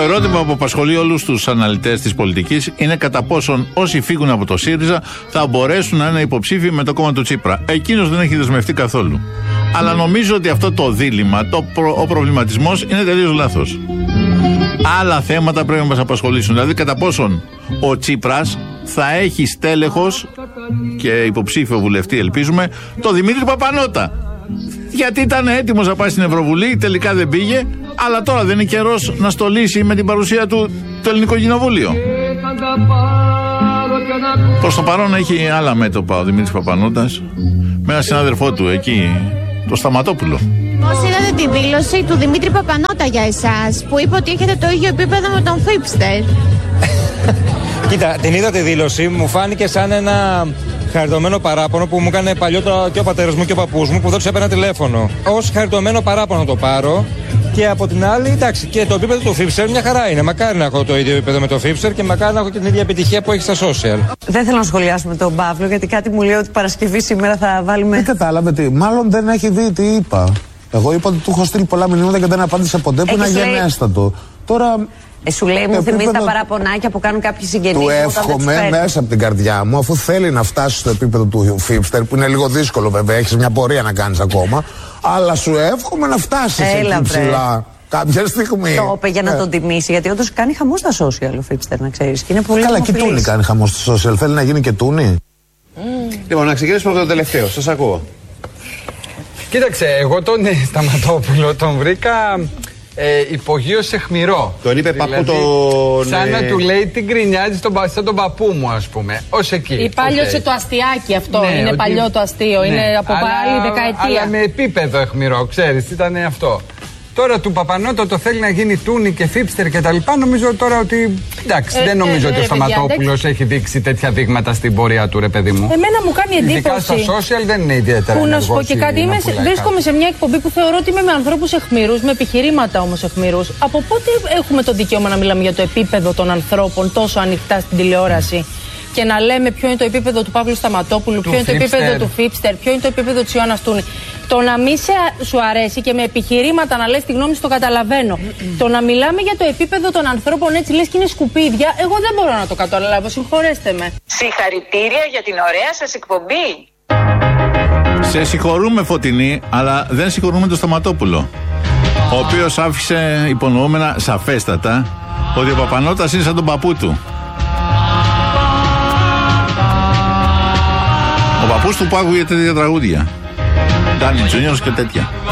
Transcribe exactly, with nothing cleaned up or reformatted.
ερώτημα που απασχολεί όλους τους αναλυτές της πολιτικής είναι κατά πόσον όσοι φύγουν από το ΣΥΡΙΖΑ θα μπορέσουν να είναι υποψήφιοι με το κόμμα του Τσίπρα. Εκείνος δεν έχει δεσμευτεί καθόλου. Αλλά νομίζω ότι αυτό το δίλημμα, το προ, ο προβληματισμός είναι τελείως λάθος. Άλλα θέματα πρέπει να μας απασχολήσουν. Δηλαδή, κατά πόσον ο Τσίπρας θα έχει στέλεχος και υποψήφιο βουλευτή, ελπίζουμε, το Δημήτρη Παπανώτα. Γιατί ήταν έτοιμος να πάει στην Ευρωβουλή, τελικά δεν πήγε, αλλά τώρα δεν είναι καιρός να στολίσει με την παρουσία του το Ελληνικό Κοινοβούλιο. Προς το παρόν έχει άλλα μέτωπα ο Δημήτρης Παπανώτας με έναν συνάδελφό του εκεί, το Σταματόπουλο. Πώς είδατε τη δήλωση του Δημήτρη Παπανώτα για εσάς, που είπε ότι έχετε το ίδιο επίπεδο με τον Φίπστερ? Κοίτα, την είδα τη δήλωση, μου φάνηκε σαν ένα χαριτωμένο παράπονο που μου έκανε παλιότερα και ο πατέρας μου και ο παππούς μου, που δεν τους έπαιρνα τηλέφωνο. Ως χαριτωμένο παράπονο το πάρω. Και από την άλλη, εντάξει, και το επίπεδο του Φίπστερ μια χαρά είναι. Μακάρι να έχω το ίδιο επίπεδο με το Φίπστερ και μακάρι να έχω και την ίδια επιτυχία που έχει στα social. Δεν θέλω να σχολιάσουμε τον Παύλο, γιατί κάτι μου λέει ότι Παρασκευή σήμερα θα βάλουμε. Δεν κατάλαβε τι. Μάλλον δεν έχει δει τι είπα. Εγώ είπα ότι του έχω στείλει πολλά μηνύματα και δεν απάντησε ποτέ, που είναι αγενέστατο. Τώρα. Ε, σου λέει, μου θυμίζει τα παραπονάκια που κάνουν κάποιοι συγγενείς. Του εύχομαι μέσα από την καρδιά μου, αφού θέλει να φτάσει στο επίπεδο του Φίπστερ, που είναι λίγο δύσκολο βέβαια, έχεις μια πορεία να κάνεις ακόμα. Αλλά σου εύχομαι να φτάσεις εκεί ψηλά κάποια στιγμή. Το είπε για να ε. τον τιμήσει, γιατί όντως κάνει χαμό στα social ο Φίπστερ, να ξέρεις. Και είναι πολύ καλά, και Τούνη κάνει χαμό στα social. Θέλει να γίνει και Τούνη. Mm. Λοιπόν, να ξεκινήσουμε από το τελευταίο. Σας ακούω. Κοίταξε, εγώ τον Σταματόπουλο τον βρήκα. Ε, υπογείωσε αιχμηρό. Τον είπε δηλαδή, παππού τον. Σαν να του λέει τι γκρινιάζει τον, σαν τον παππού μου, ας πούμε. Ως εκεί. Υπάλληλωσε okay. το αστιάκι αυτό. Ναι, είναι ότι... παλιό το αστείο. Ναι. Είναι από πάλι δεκαετία. Αλλά με επίπεδο αιχμηρό, ξέρεις, ήταν αυτό. Τώρα του Παπανώτα το θέλει να γίνει Τούνη και Φίπστερ και τα λοιπά. Νομίζω τώρα ότι. Εντάξει, ε, δεν νομίζω ε, ε, ότι ο Σταματόπουλος έχει δείξει τέτοια δείγματα στην πορεία του, ρε παιδί μου. Εμένα μου κάνει εντύπωση. Ειδικά στα social δεν είναι ιδιαίτερα. Που να σου πω και κάτι, είμαι, βρίσκομαι σε μια εκπομπή που θεωρώ ότι είμαι με ανθρώπους αιχμηρούς, με επιχειρήματα όμως αιχμηρούς. Από πότε έχουμε το δικαίωμα να μιλάμε για το επίπεδο των ανθρώπων τόσο ανοιχτά στην τηλεόραση? Και να λέμε ποιο είναι το επίπεδο του Παύλου Σταματόπουλου, ποιο είναι το επίπεδο του Φίπστερ, ποιο είναι το επίπεδο της Ιωάννας Τούνη. Το να μη σε, σου αρέσει και με επιχειρήματα να λες τη γνώμη σου, το καταλαβαίνω. Το να μιλάμε για το επίπεδο των ανθρώπων έτσι λες και είναι σκουπίδια, εγώ δεν μπορώ να το καταλάβω. Συγχωρέστε με. Συγχαρητήρια για την ωραία σας εκπομπή. Σε συγχωρούμε, Φωτεινή, αλλά δεν συγχωρούμε τον Σταματόπουλο. Ο οποίος άφησε υπονοούμενα σαφέστατα ότι ο Παπανώτας είναι σαν τον παππού του. Ο παππούς του που άκουγε τέτοια τραγούδια. Ντάνι Τζούνιορς και τέτοια.